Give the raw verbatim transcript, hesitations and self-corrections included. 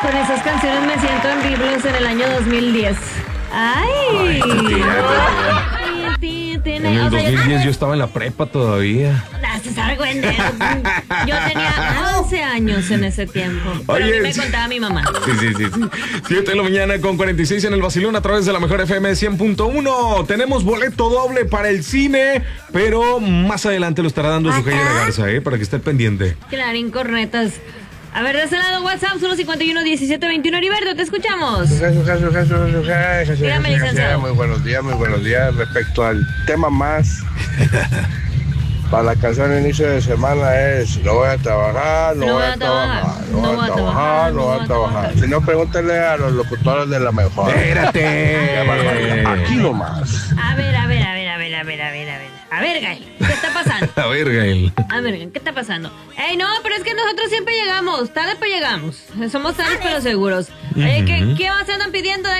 Con esas canciones me siento en Biblos en el año dos mil diez. ¡Ay! Ay, en el dos mil diez yo estaba en la prepa todavía. Yo tenía once años en ese tiempo. Pero Oye, a mí me contaba mi mamá. Sí, sí, sí, sí. siete de la mañana con cuarenta y seis en el Vacilón a través de la mejor F M cien punto uno. Tenemos boleto doble para el cine, pero más adelante lo estará dando su Jaime Garza, ¿eh? Para que esté pendiente. Clarín Cornetas. A ver, de ese lado, WhatsApp, uno cincuenta y uno, diecisiete, veintiuno. Heriberto, te escuchamos. Dígame, licenciado. Muy buenos días, muy buenos días. Respecto al tema más, para la canción de inicio de semana es: no voy a trabajar, no, No voy a trabajar, no voy a trabajar, no voy a trabajar. Si no, pregúntale a los locutores de la mejor. Espérate. Aquí nomás. A ver, a ver, a ver, a ver, a ver, a ver, a ver. A ver, Gael, ¿qué está pasando? A ver, Gael. A ver, ¿qué está pasando? Ey, no, pero es que nosotros siempre llegamos. Tarde, pero llegamos. Somos tardes, pero seguros. Oye, ¿qué, qué más se andan pidiendo?